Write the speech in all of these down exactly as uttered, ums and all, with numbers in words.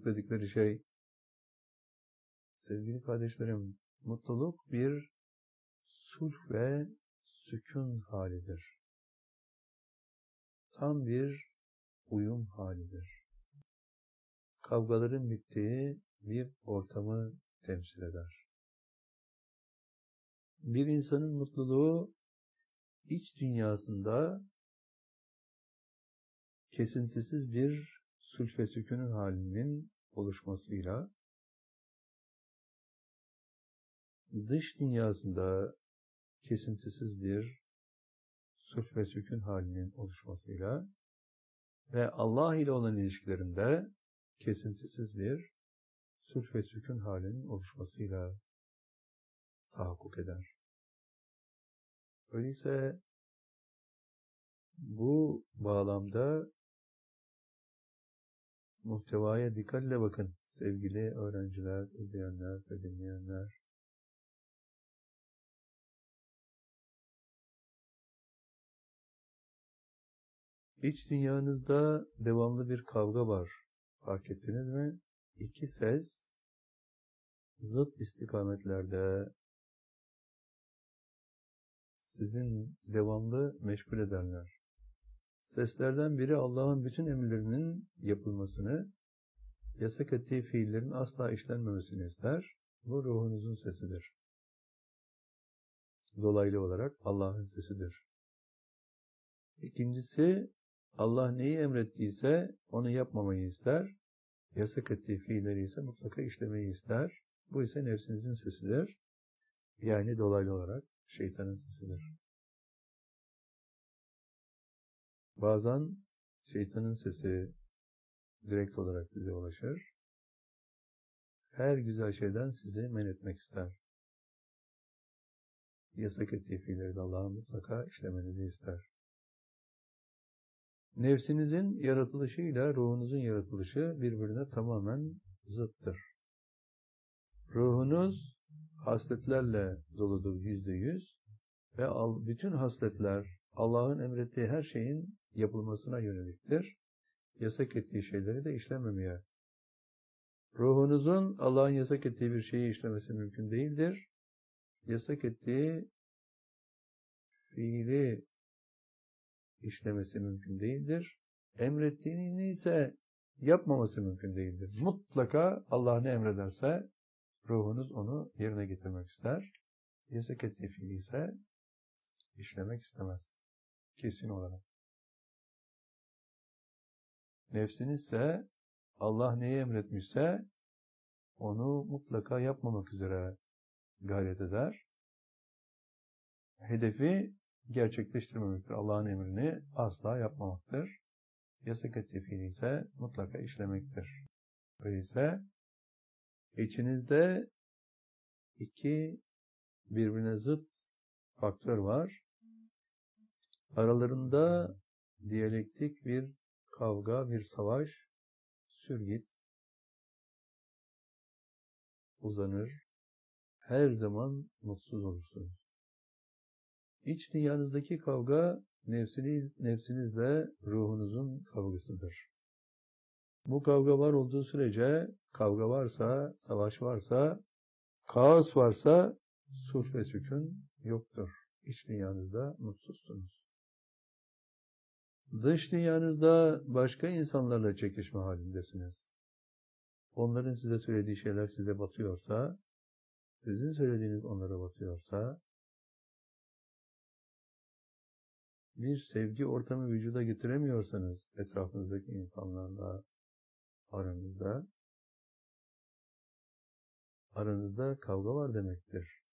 mutluluk dedikleri şey? Sevgili kardeşlerim, mutluluk bir sulh ve sükun halidir. Tam bir uyum halidir. Kavgaların bittiği bir ortamı temsil eder. Bir insanın mutluluğu iç dünyasında kesintisiz bir sulh ve sükûn halinin oluşmasıyla, dış dünyasında kesintisiz bir sulh ve sükûn halinin oluşmasıyla ve Allah ile olan ilişkilerinde kesintisiz bir sulh ve sükûn halinin oluşmasıyla tahakkuk eder. Öyleyse bu bağlamda muhtevaya dikkatle bakın sevgili öğrenciler, izleyenler ve dinleyenler. İç dünyanızda devamlı bir kavga var. Fark ettiniz mi? İki ses zıt istikametlerde sizin devamlı meşgul ederler. Seslerden biri Allah'ın bütün emirlerinin yapılmasını, yasak ettiği fiillerin asla işlenmemesini ister. Bu ruhunuzun sesidir. Dolaylı olarak Allah'ın sesidir. İkincisi, Allah neyi emrettiyse onu yapmamayı ister. Yasak ettiği fiilleri ise mutlaka işlemeyi ister. Bu ise nefsinizin sesidir. Yani dolaylı olarak şeytanın sesidir. Bazen şeytanın sesi direkt olarak size ulaşır. Her güzel şeyden sizi men etmek ister. Yasak ettiği fiilleri de Allah'ın mutlaka işlemenizi ister. Nefsinizin yaratılışıyla ruhunuzun yaratılışı birbirine tamamen zıttır. Ruhunuz hasletlerle doludur yüzde yüz ve bütün hasletler Allah'ın emrettiği her şeyin yapılmasına yöneliktir. Yasak ettiği şeyleri de işlememeye. Ruhunuzun Allah'ın yasak ettiği bir şeyi işlemesi mümkün değildir. Yasak ettiği fiili işlemesi mümkün değildir. Emrettiğini ise yapmaması mümkün değildir. Mutlaka Allah ne emrederse ruhunuz onu yerine getirmek ister. Yasak ettiği fiili ise işlemek istemez. Kesin olarak. Nefsiniz ise Allah neyi emretmişse onu mutlaka yapmamak üzere gayret eder. Hedefi gerçekleştirmemektir. Allah'ın emrini asla yapmamaktır. Yasak ettiği fiili ise mutlaka işlemektir. Öyleyse içinizde iki birbirine zıt faktör var. Aralarında diyalektik bir kavga, bir savaş, sürgüt uzanır. Her zaman mutsuz olursunuz. İç dünyanızdaki kavga nefsiniz, nefsinizle ruhunuzun kavgasıdır. Bu kavga var olduğu sürece, kavga varsa, savaş varsa, kaos varsa, sulh ve sükun yoktur. İç dünyanızda mutsuzsunuz. Dış dünyanızda başka insanlarla çekişme halindesiniz. Onların size söylediği şeyler size batıyorsa, sizin söylediğiniz onlara batıyorsa, bir sevgi ortamı vücuda getiremiyorsanız etrafınızdaki insanlarla aranızda, aranızda kavga var demektir.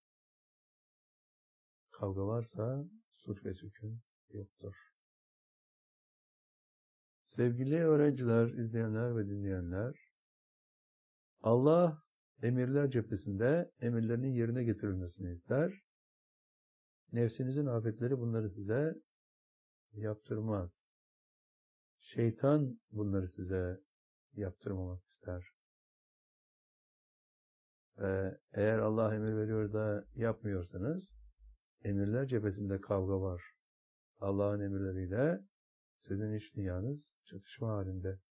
Kavga varsa sulh ve sükun yoktur. Sevgili öğrenciler, izleyenler ve dinleyenler, Allah emirler cephesinde emirlerinin yerine getirilmesini ister. Nefsinizin afetleri bunları size yaptırmaz. Şeytan bunları size yaptırmamak ister. Ve eğer Allah emir veriyor da yapmıyorsanız, emirler cephesinde kavga var. Allah'ın emirleriyle sizin iç dünyanız çatışma halinde.